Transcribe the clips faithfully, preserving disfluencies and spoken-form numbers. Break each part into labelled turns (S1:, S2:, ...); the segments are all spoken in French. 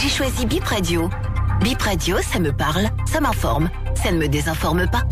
S1: J'ai choisi Bip Radio. Bip Radio, ça me parle, ça m'informe, ça ne me désinforme pas.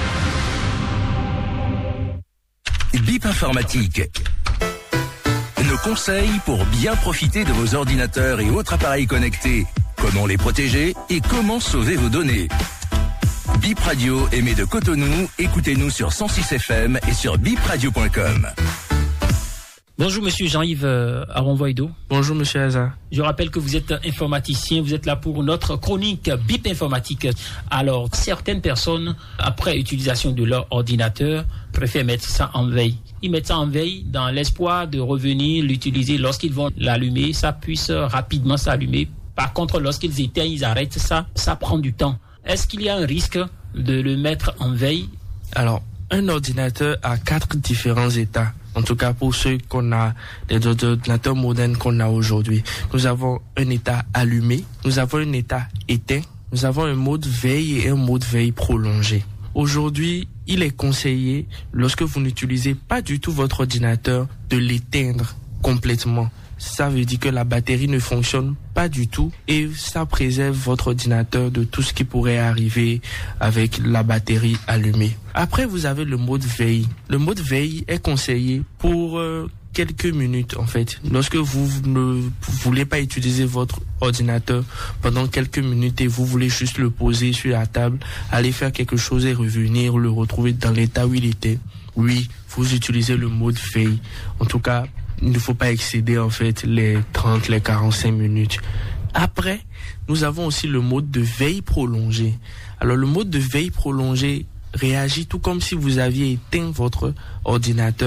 S2: Bip Informatique. Nos conseils pour bien profiter de vos ordinateurs et autres appareils connectés. Comment les protéger et comment sauver vos données. Bip Radio émet de Cotonou. Écoutez-nous sur cent six F M et sur bip radio point com.
S3: Bonjour Monsieur Jean-Yves euh, Aronvoido.
S4: Bonjour Monsieur Aza.
S3: Je rappelle que vous êtes informaticien, vous êtes là pour notre chronique Bip Informatique. Alors, certaines personnes, après utilisation de leur ordinateur, préfèrent mettre ça en veille. Ils mettent ça en veille dans l'espoir de revenir l'utiliser lorsqu'ils vont l'allumer, ça puisse rapidement s'allumer. Par contre, lorsqu'ils éteignent, ils arrêtent ça, ça prend du temps. Est-ce qu'il y a un risque de le mettre en veille?
S4: Alors, un ordinateur a quatre différents états. En tout cas, pour ceux qu'on a, les ordinateurs modernes qu'on a aujourd'hui. Nous avons un état allumé, nous avons un état éteint, nous avons un mode veille et un mode veille prolongé. Aujourd'hui, il est conseillé, lorsque vous n'utilisez pas du tout votre ordinateur, de l'éteindre complètement. Ça veut dire que la batterie ne fonctionne pas du tout et ça préserve votre ordinateur de tout ce qui pourrait arriver avec la batterie allumée. Après, vous avez le mode veille. Le mode veille est conseillé pour euh, quelques minutes en fait. Lorsque vous ne voulez pas utiliser votre ordinateur pendant quelques minutes et vous voulez juste le poser sur la table, aller faire quelque chose et revenir, le retrouver dans l'état où il était, oui, vous utilisez le mode veille. En tout cas, il ne faut pas excéder en fait les trente, les quarante-cinq minutes. Après, nous avons aussi le mode de veille prolongée. Alors le mode de veille prolongée réagit tout comme si vous aviez éteint votre ordinateur